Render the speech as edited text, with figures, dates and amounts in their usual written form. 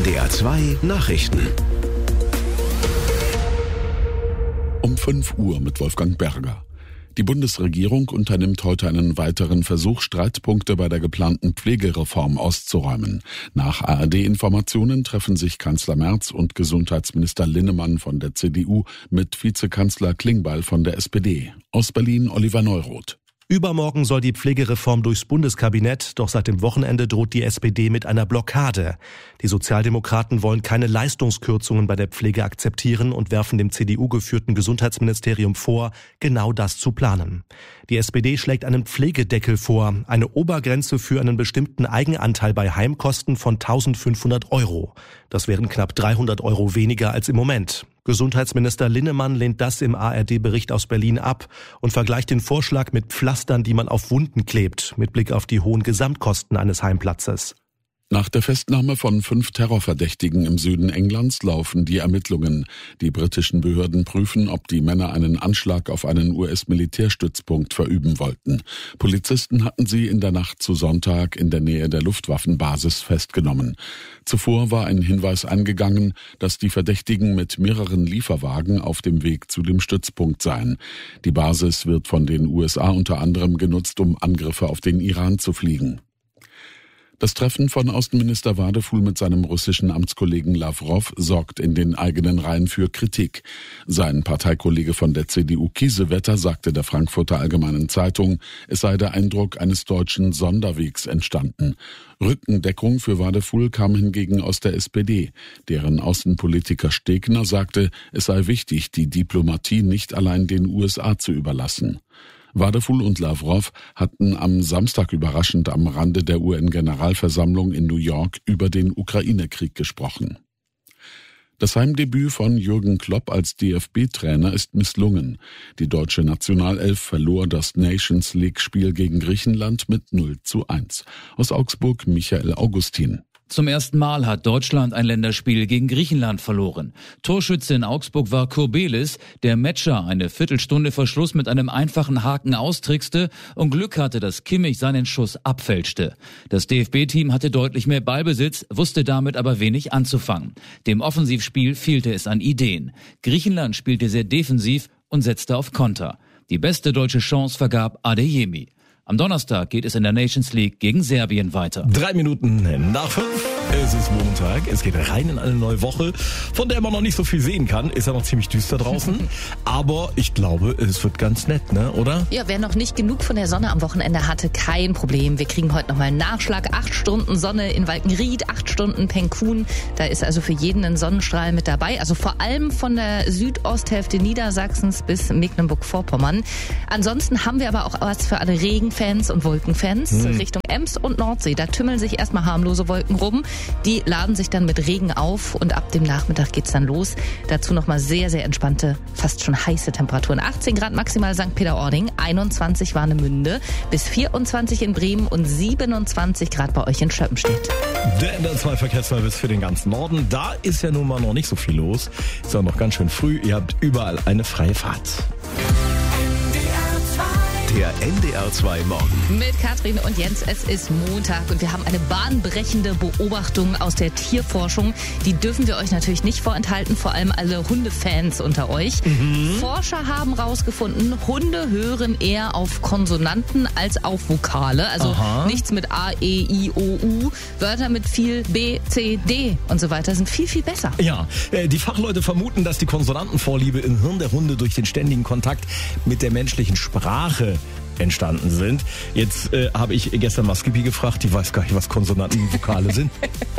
NDR 2 Nachrichten. Um 5 Uhr mit Wolfgang Berger. Die Bundesregierung unternimmt heute einen weiteren Versuch, Streitpunkte bei der geplanten Pflegereform auszuräumen. Nach ARD-Informationen treffen sich Kanzler Merz und Gesundheitsminister Linnemann von der CDU mit Vizekanzler Klingbeil von der SPD. Aus Berlin Oliver Neuroth. Übermorgen soll die Pflegereform durchs Bundeskabinett, doch seit dem Wochenende droht die SPD mit einer Blockade. Die Sozialdemokraten wollen keine Leistungskürzungen bei der Pflege akzeptieren und werfen dem CDU-geführten Gesundheitsministerium vor, genau das zu planen. Die SPD schlägt einen Pflegedeckel vor, eine Obergrenze für einen bestimmten Eigenanteil bei Heimkosten von 1.500 €. Das wären knapp 300 € weniger als im Moment. Gesundheitsminister Linnemann lehnt das im ARD-Bericht aus Berlin ab und vergleicht den Vorschlag mit Pflastern, die man auf Wunden klebt, mit Blick auf die hohen Gesamtkosten eines Heimplatzes. Nach der Festnahme von 5 Terrorverdächtigen im Süden Englands laufen die Ermittlungen. Die britischen Behörden prüfen, ob die Männer einen Anschlag auf einen US-Militärstützpunkt verüben wollten. Polizisten hatten sie in der Nacht zu Sonntag in der Nähe der Luftwaffenbasis festgenommen. Zuvor war ein Hinweis eingegangen, dass die Verdächtigen mit mehreren Lieferwagen auf dem Weg zu dem Stützpunkt seien. Die Basis wird von den USA unter anderem genutzt, um Angriffe auf den Iran zu fliegen. Das Treffen von Außenminister Wadefuhl mit seinem russischen Amtskollegen Lawrow sorgt in den eigenen Reihen für Kritik. Sein Parteikollege von der CDU Kiesewetter sagte der Frankfurter Allgemeinen Zeitung, es sei der Eindruck eines deutschen Sonderwegs entstanden. Rückendeckung für Wadefuhl kam hingegen aus der SPD. Deren Außenpolitiker Stegner sagte, es sei wichtig, die Diplomatie nicht allein den USA zu überlassen. Wadefuhl und Lawrow hatten am Samstag überraschend am Rande der UN-Generalversammlung in New York über den Ukraine-Krieg gesprochen. Das Heimdebüt von Jürgen Klopp als DFB-Trainer ist misslungen. Die deutsche Nationalelf verlor das Nations-League-Spiel gegen Griechenland mit 0:1. Aus Augsburg Michael Augustin. Zum ersten Mal hat Deutschland ein Länderspiel gegen Griechenland verloren. Torschütze in Augsburg war Kurbelis, der Metscher eine Viertelstunde vor Schluss mit einem einfachen Haken austrickste und Glück hatte, dass Kimmich seinen Schuss abfälschte. Das DFB-Team hatte deutlich mehr Ballbesitz, wusste damit aber wenig anzufangen. Dem Offensivspiel fehlte es an Ideen. Griechenland spielte sehr defensiv und setzte auf Konter. Die beste deutsche Chance vergab Adeyemi. Am Donnerstag geht es in der Nations League gegen Serbien weiter. 3 Minuten nach 5. Es ist Montag. Es geht rein in eine neue Woche, von der man noch nicht so viel sehen kann. Ist ja noch ziemlich düster draußen. Aber ich glaube, es wird ganz nett, ne? Oder? Ja, wer noch nicht genug von der Sonne am Wochenende hatte, kein Problem. Wir kriegen heute nochmal einen Nachschlag. 8 Stunden Sonne in Walkenried, 8 Stunden Penkun. Da ist also für jeden ein Sonnenstrahl mit dabei. Also vor allem von der Südosthälfte Niedersachsens bis Mecklenburg-Vorpommern. Ansonsten haben wir aber auch was für alle Regenfans und Wolkenfans. Richtung Ems und Nordsee. Da tümmeln sich erstmal harmlose Wolken rum. Die laden sich dann mit Regen auf und ab dem Nachmittag geht's dann los. Dazu nochmal sehr, sehr entspannte, fast schon heiße Temperaturen. 18 Grad maximal St. Peter-Ording, 21 Warnemünde, bis 24 in Bremen und 27 Grad bei euch in Schöppenstedt. Der NDR 2 Verkehrsservice für den ganzen Norden. Da ist ja nun mal noch nicht so viel los. Ist ja noch ganz schön früh. Ihr habt überall eine freie Fahrt. Der NDR 2 Morgen. Mit Katrin und Jens, es ist Montag und wir haben eine bahnbrechende Beobachtung aus der Tierforschung. Die dürfen wir euch natürlich nicht vorenthalten, vor allem alle Hundefans unter euch. Forscher haben rausgefunden, Hunde hören eher auf Konsonanten als auf Vokale. Also nichts mit A, E, I, O, U. Wörter mit viel B, C, D und so weiter sind viel, viel besser. Ja, die Fachleute vermuten, dass die Konsonantenvorliebe im Hirn der Hunde durch den ständigen Kontakt mit der menschlichen Sprache entstanden sind. Jetzt habe ich gestern mal Skippy gefragt, die weiß gar nicht, was Konsonanten und Vokale sind.